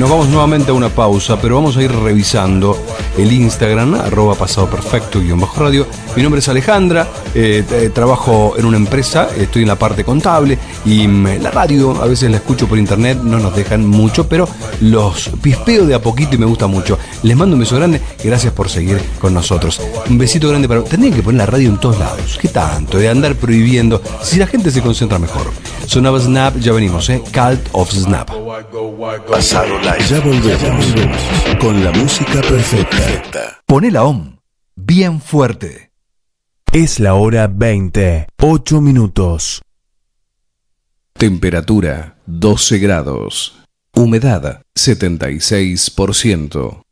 Nos vamos nuevamente a una pausa, pero vamos a ir revisando el Instagram, @pasadoperfecto_radio. Mi nombre es Alejandra, trabajo en una empresa, estoy en la parte contable y la radio a veces la escucho por internet, no nos dejan mucho, pero los pispeo de a poquito y me gusta mucho. Les mando un beso grande y gracias por seguir con nosotros. Un besito grande para... Tendrían que poner la radio en todos lados. ¿Qué tanto? De andar prohibiendo. Si la gente se concentra mejor. Sonaba Snap, ya venimos, Cult of Snap. Pasado Live. Ya volvemos con la música perfecta. Poné la OM bien fuerte. Es la hora 20, 8 minutos. Temperatura 12 grados. Humedad 76%.